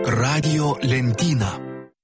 Radio lentyna.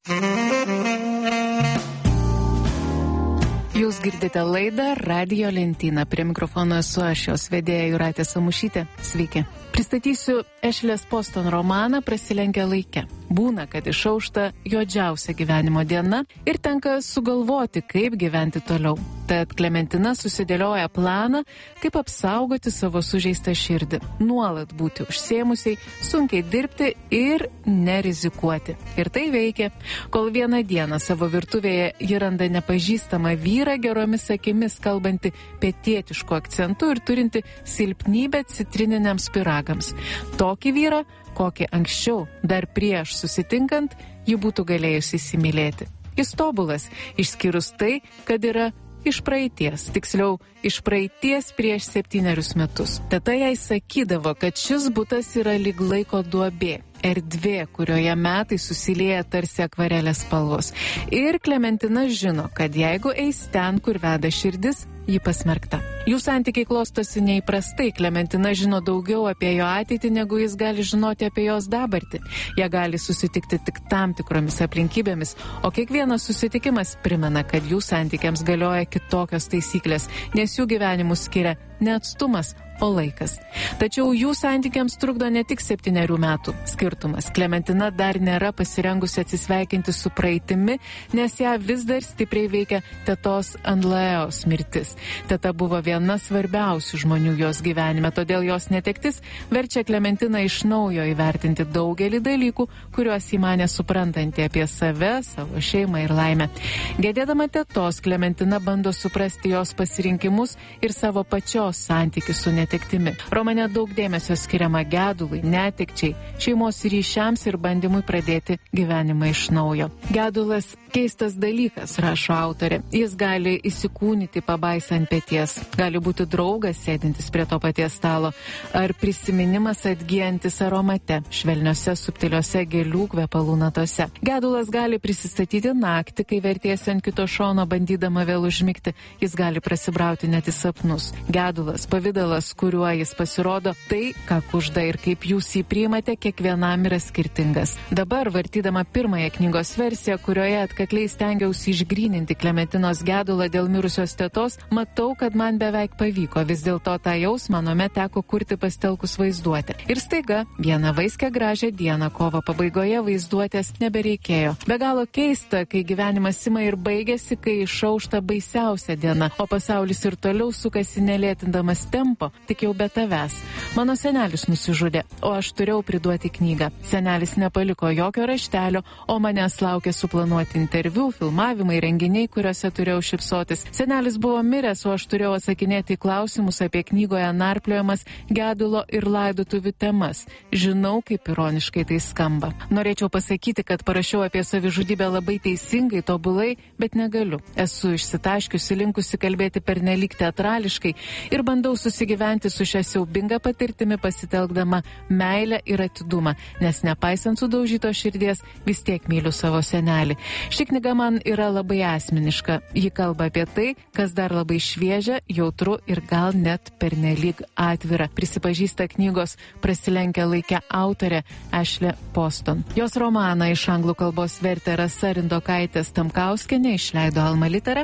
Jūs girdite laidą Radio lentyna. Prie mikrofono esu aš, jos vedėja Jūratė Samušytė. Sveiki. Pristatysiu Ešlės Poston romaną Prasilenkia laike. Būna, kad išaušta juodžiausia gyvenimo diena ir tenka sugalvoti, kaip gyventi toliau. Tad Klementina susidėlioja planą, kaip apsaugoti savo sužeistą širdį, nuolat būti užsiėmusiai, sunkiai dirbti ir nerizikuoti. Ir tai veikia, kol vieną dieną savo virtuvėje ji randa nepažįstamą vyrą geromis akimis, kalbantį pietietišku akcentu ir turinti silpnybę citrininiams pyragams. Tokį vyrą, kokį anksčiau, dar prieš susitinkant, ji būtų galėjusi įsimylėti. Jis tobulas, išskyrus tai, kad yra iš praeities, tiksliau, iš praeities prieš 7 metus. Teta jai sakydavo, kad šis butas yra lyg laiko duobė, erdvė, kurioje metai susilieja tarsi akvarelės spalvos. Ir Klementina žino, kad jeigu eis ten, kur veda širdis, ji pasmerkta. Jų santykiai klostosi neįprastai. Klementina žino daugiau apie jo ateitį, negu jis gali žinoti apie jos dabartį. Jie gali susitikti tik tam tikromis aplinkybėmis, o kiekvienas susitikimas primena, kad jų santykiams galioja kitokios taisyklės, nes jų gyvenimus skiria ne atstumas, o laikas. Tačiau jų santykiams trukdo ne tik 7 metų skirtumas. Klementina dar nėra pasirengusi atsisveikinti su praeitimi, nes ją vis dar stipriai veikia tetos Andlaeos mirtis. Teta buvo viena svarbiausių žmonių jos gyvenime, todėl jos netektis verčia Klementiną iš naujo įvertinti daugelį dalykų, kuriuos įmanė suprantanti apie save, savo šeimą ir laimę. Gedėdama tetos, Klementina bando suprasti jos pasirinkimus ir savo pačios santykių su netektimi. Romane daug dėmesio skiriama gedului, netekčiai, šeimos ryšiams ir bandymui pradėti gyvenimą iš naujo. Gedulas keistas dalykas, rašo autorė. Jis gali įsikūnyti pabaisą ant peties, gali būti draugas sėdintis prie to paties stalo, ar prisiminimas atgyjantis aromate, švelniose, subtiliose gėlių kvepalų natose. Gedulas gali prisistatyti naktį, kai vertiesi ant kito šono, bandydama vėl užmigti. Jis gali prasibrauti net į sapnus. Gedulas, pavidalas, kuriuo jis pasirodo, tai, ką kužda ir kaip jūs jį priimate, kiekvienam yra skirtingas. Dabar, vartydama pirmąją knygos versiją, kurioje atkakliai stengiausi išgryninti Klementinos gedulą dėl mirusios tetos, matau, kad man beveik pavyko. Vis dėlto tą jausmą manome teko kurti pastelkus vaizduotę. Ir staiga, vieną vaiskę gražią dieną, kovo pabaigoje, vaizduotės nebereikėjo. Be galo keista, kai gyvenimas ima ir baigėsi, kai išaušta baisiausia diena, o pasaulis ir toliau sukasi nelėtindamas tempo, tik jau be tavęs. Mano senelis nusižudė, o aš turėjau priduoti knygą. Senelis nepaliko jokio raštelio, o manęs laukė suplanuoti interviu, filmavimai, renginiai, kuriuose turėjau šypsotis. Senelis buvo miręs, o aš turėjau atsakinėti į klausimus apie knygoje narpliojamas gedulo ir laidotuvių temas. Žinau, kaip ironiškai tai skamba. Norėčiau pasakyti, kad parašiau apie savižudybę labai teisingai, tobulai, bet negaliu. Esu išsitaškiusi, linkusi kalbėti pernelyg teatrališkai ir bandau susigyventi su šia siaubinga patirtimi, pasitelkdama meilę ir atidumą, nes nepaisant sudaužyto širdies, vis tiek myliu savo senelį. Ši knyga man yra labai asmeniška. Ji kalba apie tai, kas dar labai šviežia, jautru ir gal net pernelyg atvira, prisipažįsta knygos Prasilenkia laike autorė Ešlė Poston. Jos romaną iš anglų kalbos vertė Rasa Rindokaitė Stamkauskienė, išleido Alma Litera.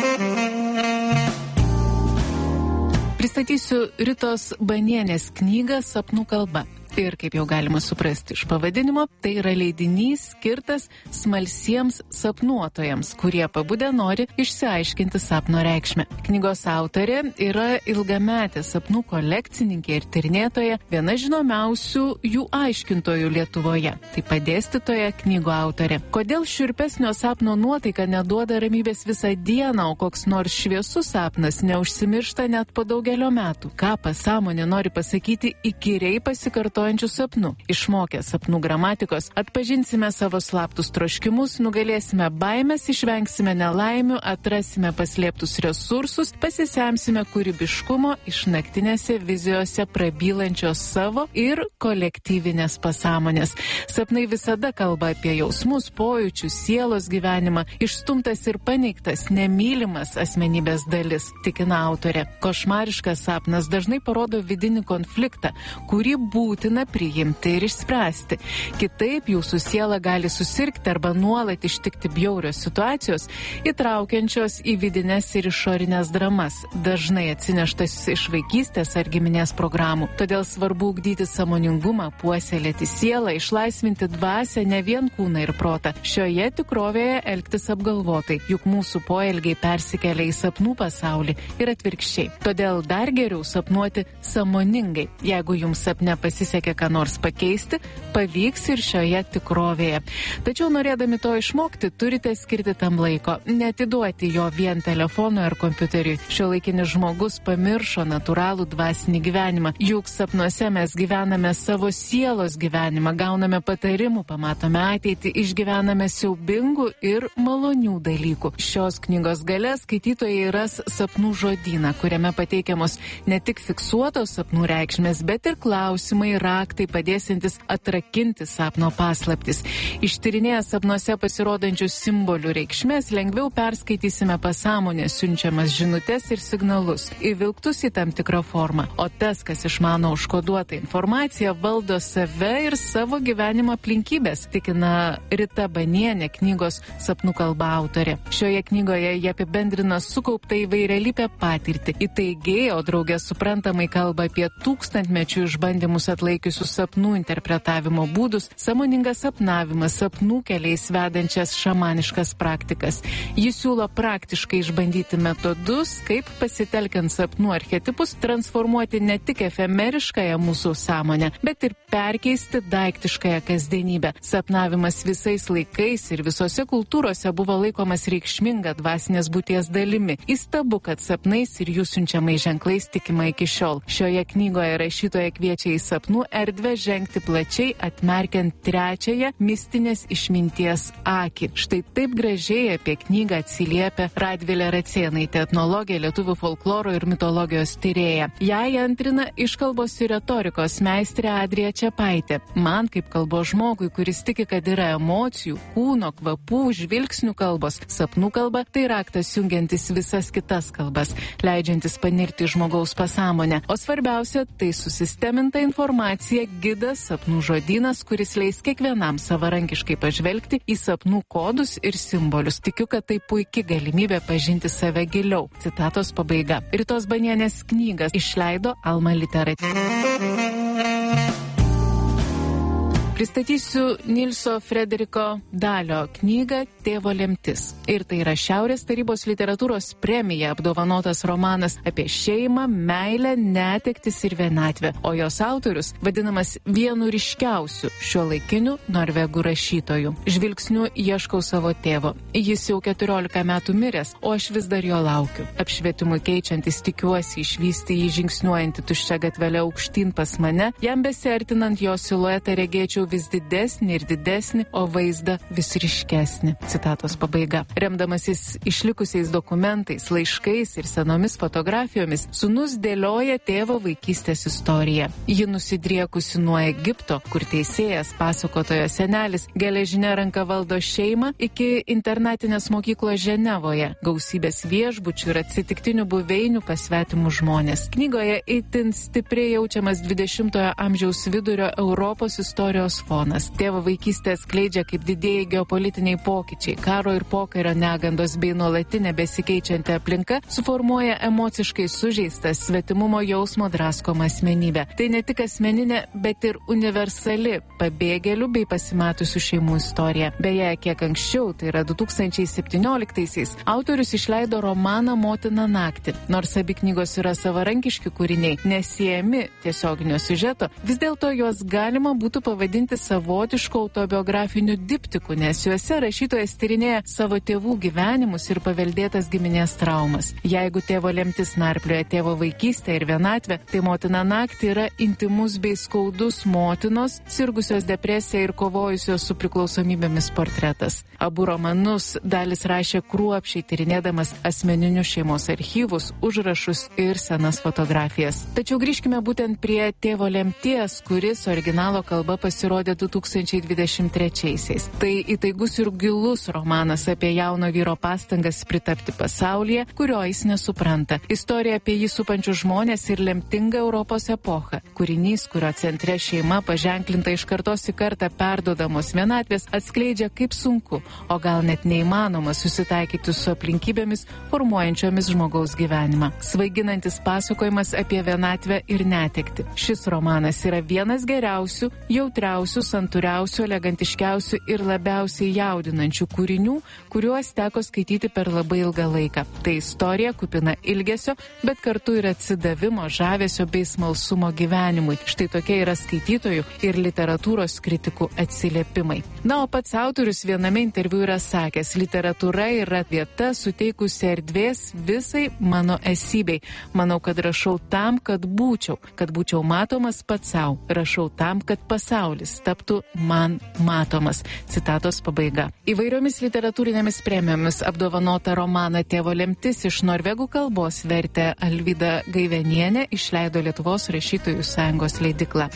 Pristatysiu Ritos Banienės knygą Sapnų kalba. Ir kaip jau galima suprasti iš pavadinimo, tai yra leidinys skirtas smalsiems sapnuotojams, kurie pabudę nori išsiaiškinti sapno reikšmę. Knygos autorė yra ilgametė sapnų kolekcininkė ir tyrinėtoja, viena žinomiausių jų aiškintojų Lietuvoje. Taip pat dėstytoja, knygų autorė. Kodėl šiurpesnio sapno nuotaika neduoda ramybės visą dieną, o koks nors šviesus sapnas neužsimiršta net po daugelio metų? Ką pasąmonė nori pasakyti įkyriai pasikartojančių sapnų? Išmokę sapnų gramatikos, atpažinsime savo slaptus troškimus, nugalėsime baimės, išvengsime nelaimių, atrasime paslėptus resursus, pasisemsime kūrybiškumo iš naktinėse vizijose prabylančios savo ir kolektyvinės pasąmonės. Sapnai visada kalba apie jausmus, pojūčius, sielos gyvenimą, išstumtas ir paneigtas, nemylimas asmenybės dalis, tikina autorė. Košmariškas sapnas dažnai parodo vidinį konfliktą, kurį būtina būtina priimti ir išspręsti. Kitaip jūsų siela gali susirgti arba nuolat ištikti bjaurios situacijos, įtraukiančios į vidines ir išorinės dramas, dažnai atsineštas iš vaikystės ar giminės programų. Todėl svarbu ugdyti sąmoningumą, puoselėti sielą, išlaisvinti dvasią, ne vien kūną ir protą. Šioje tikrovėje elgtis apgalvotai, juk mūsų poelgiai persikelia į sapnų pasaulį ir atvirkščiai. Todėl dar geriau sapnuoti sąmoningai. Jeigu jums sapne pasisekė ką nors pakeisti, pavyks ir šioje tikrovėje. Tačiau norėdami to išmokti, turite skirti tam laiko, neatiduoti jo vien telefonui ar kompiuteriui. Šiuolaikinis žmogus pamiršo natūralų dvasinį gyvenimą. Juk sapnuose mes gyvename savo sielos gyvenimą, gauname patarimų, pamatome ateitį, išgyvename siaubingų ir malonių dalykų. Šios knygos gale skaitytojai ras sapnų žodyną, kuriame pateikiamos ne tik fiksuotos sapnų reikšmės, bet ir klausimai, raktai padėsintis atrakinti sapno paslaptis. Ištyrinėję sapnuose pasirodančių simbolių reikšmės, lengviau perskaitysime pasąmonės siunčiamas žinutes ir signalus, įvilktus į tam tikrą formą. O tas, kas išmano užkoduotą informaciją, valdo save ir savo gyvenimo aplinkybės, tikina Rita Banienė, knygos Sapnų kalba autorė. Šioje knygoje jie apibendrina sukauptą įvairialypę patirtį. Įtaigiai, o draugė suprantamai kalba apie tūkstantmečių išbandymus atlaikiusius sapnų interpretavimo būdus, sąmoningą sapnavimą, sapnų keliais vedančias šamaniškas praktikas. Jis siūlo praktiškai išbandyti metodus, kaip pasitelkiant sapnų archetipus transformuoti ne tik efemeriškąją mūsų sąmonę, bet ir perkeisti daiktiškąją kasdienybę. Sapnavimas visais laikais ir visose kultūrose buvo laikomas reikšminga dvasinės būties dalimi. Įstabu, kad sapnais ir jų siunčiamais ženklais tikima iki šiol. Šioje knygoje rašytoja kviečia į sapnų erdvę žengti plačiai, atmerkiant trečiąją mistinės išminties akį. Štai taip gražiai apie knygą atsiliepia Radvilė Racėnaitė, etnologė, lietuvių folkloro ir mitologijos tyrėja. Jai antrina iškalbos ir retorikos meistrė Adrija Čepaitė. Man, kaip kalbos žmogui, kuris tiki, kad yra emocijų, kūno, kvapų, žvilgsnių kalbos, sapnų kalba tai raktas jungiantis visas kitas kalbas, leidžiantis panirti žmogaus pasąmonę. O svarbiausia, tai susisteminta informacija, gidas, sapnų žodynas, kuris leis kiekvienam savarankiškai pažvelgti į sapnų kodus ir simbolius. Tikiu, kad tai puikia galimybė pažinti save giliau. Citatos pabaiga. Ritos Banienės knygą išleido Alma Litera. Pristatysiu Nilso Frederiko Dalio knygą Tėvo lemtis. Ir tai yra Šiaurės tarybos literatūros premija apdovanotas romanas apie šeimą, meilę, netektis ir vienatvę. O jos autorius vadinamas vienu ryškiausių šiuolaikinių norvegų rašytojų. Žvilgsniu ieškau savo tėvo. Jis jau 14 metų miręs, o aš vis dar jo laukiu. Apšvietimui keičiantis tikiuosi išvysti jį žingsniuojantį tuščią gatvelę aukštyn pas mane, jam besiartinant jo siluetą regėčiau vis didesnį ir didesnį, o vaizdą vis ryškesnį. Citatos pabaiga. Remdamasis išlikusiais dokumentais, laiškais ir senomis fotografijomis, sūnus dėlioja tėvo vaikystės istoriją. Ji nusidriekusi nuo Egipto, kur teisėjas, pasakotojo senelis, geležinė ranka valdo šeimą, iki internatinės mokyklos Ženevoje, gausybės viešbučių ir atsitiktinių buveinių pas svetimus žmonės. Knygoje itin stipriai jaučiamas 20-ojo amžiaus vidurio Europos istorijos fonas. Tėvo vaikystė atskleidžia, kaip didieji geopolitiniai pokyčiai, karo ir pokario negandos bei nuolatinė besikeičianti aplinka suformuoja emociškai sužeistą svetimumo jausmo draskomą asmenybę. Tai ne tik asmeninė, bet ir universali pabėgėlių bei pasimetusių šeimų istorija. Beje, kiek anksčiau, tai yra 2017-aisiais, autorius išleido romaną Motina naktį. Nors abi knygos yra savarankiški kūriniai, nesiejami tiesioginio siužeto, vis dėlto juos galima būtų pavadinti savotiškų autobiografinių diptikų, nes juose rašytojas tyrinėja savo tėvų gyvenimus ir paveldėtas giminės traumas. Jeigu Tėvo lemtis narplioja tėvo vaikystę ir vienatvę, tai Motina naktį yra intimus bei skaudus motinos, sirgusios depresija ir kovojusios su priklausomybėmis portretas. Abu romanus Dalis rašė kruopščiai tyrinėdamas asmeninius šeimos archyvus, užrašus ir senas fotografijas. Tačiau grįžkime būtent prie Tėvo lemties, kuris originalo kalba pasirodė pasirodė 2023-aisiais. Tai įtaigus ir gilus romanas apie jauno vyro pastangas pritapti pasaulyje, kurio jis nesupranta. Istorija apie jį supančius žmonės ir lemtinga Europos epocha. Kūrinys, kurio centre šeima paženklinta iš kartos į kartą perduodamos vienatvės, atskleidžia, kaip sunku, o gal net neįmanoma susitaikyti su aplinkybėmis, formuojančiomis žmogaus gyvenimą. Svaiginantis pasakojimas apie vienatvę ir netektį. Šis romanas yra vienas geriausių, jautriausių, santūriausių, elegantiškiausių ir labiausiai jaudinančių kūrinių, kuriuos teko skaityti per labai ilgą laiką. Tai istorija kupina ilgesio, bet kartu ir atsidavimo, žavesio bei smalsumo gyvenimui. Štai tokie yra skaitytojų ir literatūros kritikų atsiliepimai. Na, o pats autorius viename interviu yra sakęs, literatūra yra vieta suteikusi erdvės visai mano esybei. Manau, kad rašau tam, kad būčiau matomas pats savo. Rašau tam, kad pasaulis taptų man matomas. Citatos pabaiga. Įvairiomis literatūrinėmis premijomis apdovanota romaną Tėvo lemtis iš norvegų kalbos vertė Alvyda Gaivenienė, išleido Lietuvos rašytojų sąjungos leidykla.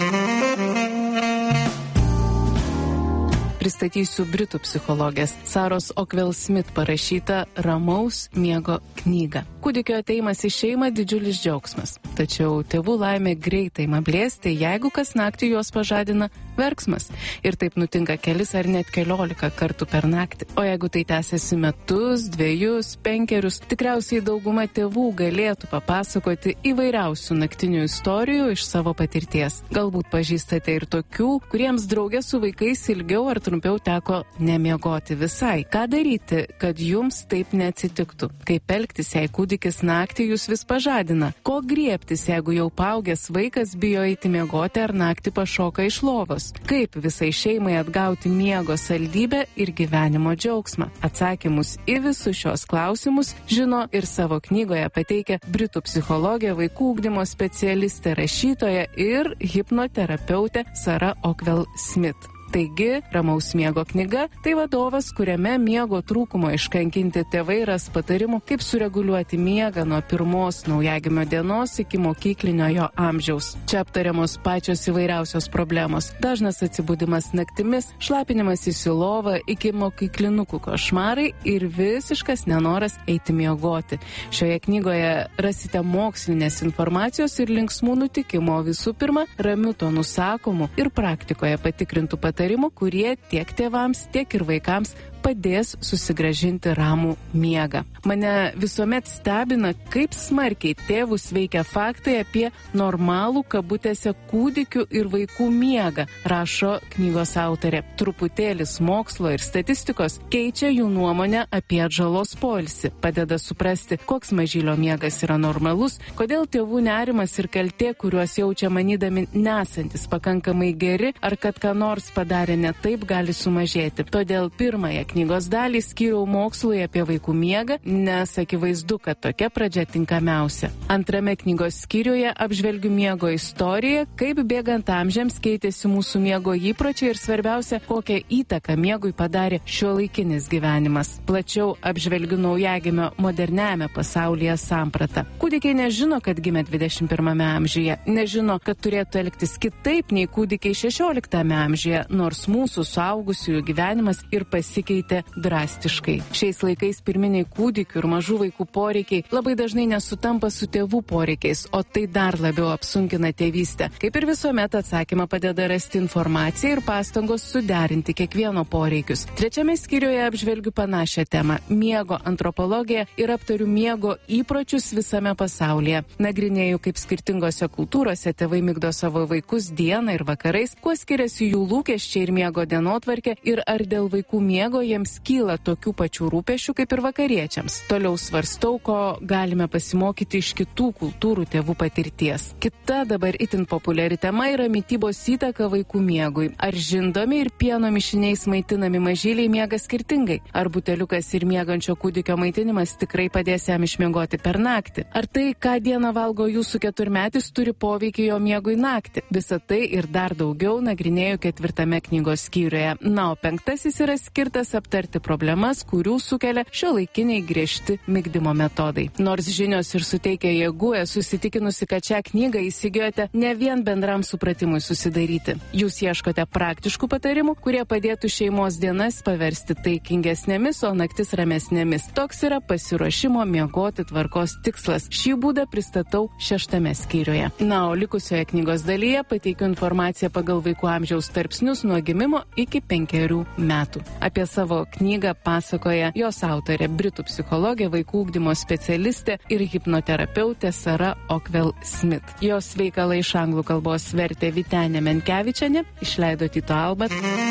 Pristatysiu britų psichologės Saros Ockwell-Smith parašytą Ramaus miego knygą. Kūdikio ateimas į šeimą didžiulis džiaugsmas. Tačiau tėvų laimė greitai ima blėsti, jeigu kas naktį juos pažadina verksmas. Ir taip nutinka kelis ar net 14 kartų per naktį. O jeigu tai tęsiasi metus, 2, 5, tikriausiai dauguma tėvų galėtų papasakoti įvairiausių naktinių istorijų iš savo patirties. Galbūt pažįstate ir tokių, kuriems draugė su vaikais ilgiau ar trumpiau teko nemiegoti visai. Ką daryti, kad jums taip neatsitiktų? Kaip elgtis, jei kūdikis naktį jūs vis pažadina? Ko griebtis, jeigu jau paaugęs vaikas bijo eiti miegoti ar naktį pašoka iš lovos? Kaip visai šeimai atgauti miego saldybę ir gyvenimo džiaugsmą? Atsakymus į visus šios klausimus žino ir savo knygoje pateikia britų psichologė, vaikų ugdymo specialistė, rašytoja ir hipnoterapeutė Sara Ockwell-Smith. Taigi, Ramaus miego knyga – tai vadovas, kuriame miego trūkumo iškankinti tėvai ras patarimų, kaip sureguliuoti miegą nuo pirmos naujagimio dienos iki mokyklinio jo amžiaus. Čia aptariamos pačios įvairiausios problemos. Dažnas atsibudimas naktimis, šlapinimas į lovą iki mokyklinukų košmarai ir visiškas nenoras eiti miegoti. Šioje knygoje rasite mokslinės informacijos ir linksmų nutikimų, visų pirma, ramių tonų sakomų ir praktikoje patikrintų patarimų, kurie tiek tėvams, tiek ir vaikams padės susigrąžinti ramų miegą. Mane visuomet stebina, kaip smarkiai tėvus veikia faktai apie normalų kabutėse kūdikių ir vaikų miegą, rašo knygos autorė. Truputėlis mokslo ir statistikos keičia jų nuomonę apie atžalos poilsį, padeda suprasti, koks mažylio miegas yra normalus, kodėl tėvų nerimas ir kaltė, kuriuos jaučia manydami nesantis pakankamai geri, ar kad ką nors padarė ne taip, gali sumažėti. Todėl pirmąją knygos dalį skyriau mokslui apie vaikų miegą, nes akivaizdu, kad tokia pradžia tinkamiausia. Antrame knygos skyriuje apžvelgiu miego istoriją, kaip bėgant amžiams keitėsi mūsų miego įpročiai ir svarbiausia, kokią įtaką miegui padarė šiuolaikinis gyvenimas. Plačiau apžvelgiu naujagimio moderniame pasaulyje sampratą. Kūdikiai nežino, kad gimė 21 amžiuje, nežino, kad turėtų elgtis kitaip nei kūdikiai 16 amžiuje, nors mūsų suaugusiųjų gyvenimas ir pasikeitė drastiškai. Šiais laikais pirminiai kūdikių ir mažų vaikų poreikiai labai dažnai nesutampa su tėvų poreikiais, o tai dar labiau apsunkina tėvystę. Kaip ir visuomet atsakymą padeda rasti informaciją ir pastangos suderinti kiekvieno poreikius. Trečiame skyriuje apžvelgiu panašią temą – miego antropologiją ir aptariu miego įpročius visame pasaulyje. Nagrinėju, kaip skirtingose kultūrose tėvai migdo savo vaikus dieną ir vakarais, kuo skiriasi jų lūkesčiai ir miego dienotvarkė ir ar dėl vaikų miego jiems kyla tokių pačių rūpesčių kaip ir vakariečiams. Toliau svarstau, ko galime pasimokyti iš kitų kultūrų tėvų patirties. Kita dabar itin populiari tema yra mitybos įtaka vaikų miegui. Ar žindomi ir pieno mišiniais maitinami mažyliai miega skirtingai? Ar buteliukas ir miegančio kūdikio maitinimas tikrai padės jam išmiegoti per naktį? Ar tai, ką dieną valgo jūsų 4-metis, turi poveikį jo miegui naktį? Visą tai ir dar daugiau nagrinėju 4 knygos skyriuje. Na, o 5 yra skirtas aptarti problemas, kurių sukelia šiuolaikiniai griežti migdymo metodai. Nors žinios ir suteikia jėgų, esu įsitikinusi, kad šią knygą įsigijote ne vien bendram supratimui susidaryti. Jūs ieškote praktiškų patarimų, kurie padėtų šeimos dienas paversti taikingesnėmis, o naktis ramesnėmis. Toks yra pasiruošimo miegoti tvarkos tikslas. Šį būdą pristatau 6 skyriuje. Na, o likusioje knygos dalyje pateikiu informaciją pagal vaikų amžiaus tarpsnius nuo gimimo iki 5 metų. Apie savo knygą pasakoja jos autorė, britų psichologė, vaikų ugdymo specialistė ir hipnoterapeutė Sara Ockwell Smith. Jos veikalą iš anglų kalbos vertė Vytenė Menkevičienė, išleido Tyto Alba.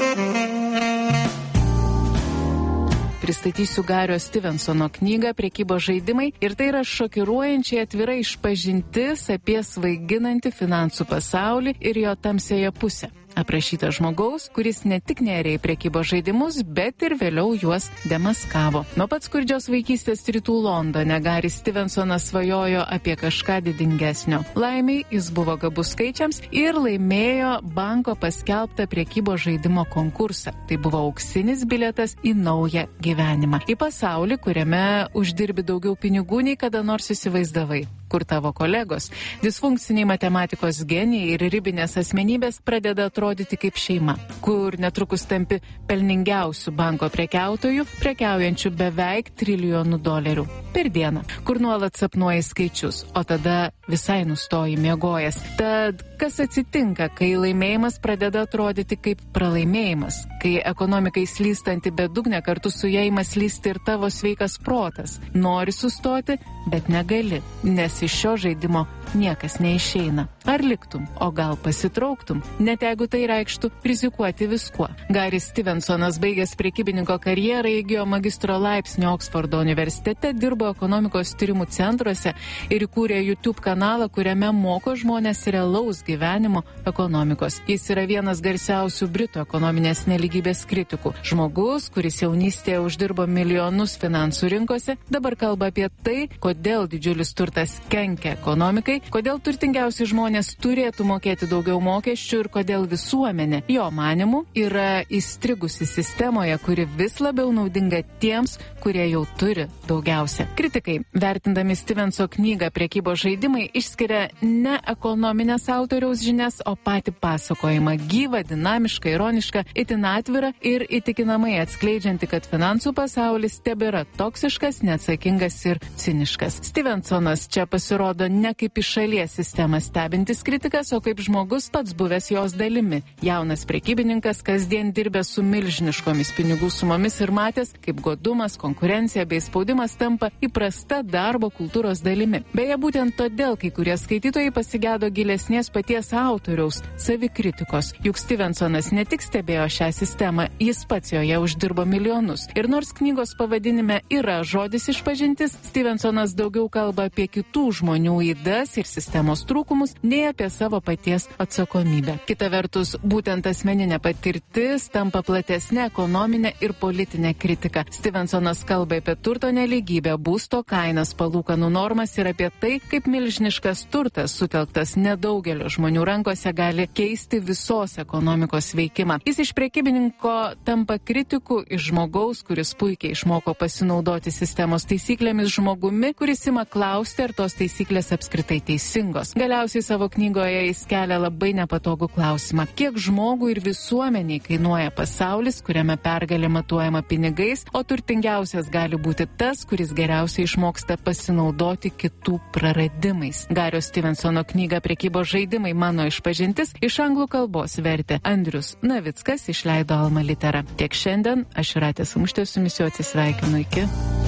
Pristatysiu Gario Stevensono knygą Prekybos žaidimai ir tai yra šokiruojančiai atvira išpažintis apie svaiginantį finansų pasaulį ir jo tamsiąją pusę. Aprašyta žmogaus, kuris ne tik nėrė į prekybos žaidimus, bet ir vėliau juos demaskavo. Nuo pat skurdžios vaikystės rytų Londone Garis Stevensonas svajojo apie kažką didingesnio. Laimiai jis buvo gabus skaičiams ir laimėjo banko paskelbtą prekybos žaidimo konkursą. Tai buvo auksinis bilietas į naują gyvenimą. Į pasaulį, kuriame uždirbi daugiau pinigų nei kada nors įsivaizdavai. Kur tavo kolegos, disfunkciniai matematikos genijai ir ribinės asmenybės pradeda atrodyti kaip šeima. Kur netrukus tampi pelningiausių banko prekiautojų, prekiaujančių beveik $1 trilijonų per dieną. Kur nuolat sapnuoji skaičius, o tada visai nustoji miegojęs. Tad kas atsitinka, kai laimėjimas pradeda atrodyti kaip pralaimėjimas? Kai ekonomikai slystanti bedugnė kartu su ja ima slysti ir tavo sveikas protas. Nori sustoti, bet negali, nes iš šio žaidimo niekas neišeina. Ar liktum, o gal pasitrauktum, net jeigu tai reikštų rizikuoti viskuo. Garis Stevensonas baigęs prekybininko karjerą, įgijo magistro laipsnį Oksfordo universitete, dirbo ekonomikos tyrimų centruose ir įkūrė YouTube kanalą, kuriame moko žmonės realaus gyvenimo ekonomikos. Jis yra vienas garsiausių britų ekonominės neligybės kritikų. Žmogus, kuris jaunystėje uždirbo milijonus finansų rinkose, dabar kalba apie tai, kodėl didžiulis turtas kenkia ekonomikai, kodėl turtingiausi žmonės turėtų mokėti daugiau mokesčių ir kodėl visuomenė, jo manymu, yra įstrigusi sistemoje, kuri vis labiau naudinga tiems, kurie jau turi daugiausia. Kritikai, vertindami Stevenso knygą Prekybos žaidimai, išskiria ne ekonominės autoriaus žinias, o patį pasakojimą, gyvą, dinamišką, ironišką, itin atvirą ir įtikinamai atskleidžianti, kad finansų pasaulis tebėra toksiškas, neatsakingas ir ciniškas. Stevensonas čia pasirodo ne kaip iš šalies sistemą stebintis kritikas, o kaip žmogus pats buvęs jos dalimi. Jaunas prekybininkas, kasdien dirbęs su milžiniškomis pinigų sumomis ir matęs, kaip godumas, konkurencija bei spaudimas tampa įprasta darbo kultūros dalimi. Beje, būtent todėl kai kurie skaitytojai pasigėdo gilesnės paties autoriaus savikritikos. Juk Stevensonas ne tik stebėjo šią sistemą, jis pats joje uždirbo milijonus. Ir nors knygos pavadinime yra žodis išpažintis, Stevensonas daugiau kalba apie kitų žmonių ydas ir sistemos trūkumus, nei apie savo paties atsakomybę. Kita vertus, būtent asmeninė patirtis tampa platesnė ekonominė ir politinė kritika. Stevensonas kalba apie turto nelygybę, būsto kainas, palūkanų normas ir apie tai, kaip milžiniškas turtas sutelktas nedaugelio žmonių rankose gali keisti visos ekonomikos veikimą. Jis iš prekybininko tampa kritiku, iš žmogaus, kuris puikiai išmoko pasinaudoti sistemos taisyklėmis, žmogumi, kuris ima klausti, ar tos taisyklės apskritai teisingos. Galiausiai savo knygoje jis kelia labai nepatogų klausimą. Kiek žmogui ir visuomeniai kainuoja pasaulis, kuriame pergalė matuojama pinigais, o turtingiausias gali būti tas, kuris geriausiai išmoksta pasinaudoti kitų praradimais. Gario Stevensono knygą Prekybos žaidimai mano išpažintis iš anglų kalbos vertė Andrius Navickas, išleido Alma Litera. Tiek šiandien, aš Jūratė Samušytė su jumis jau atsisveikinu. Iki.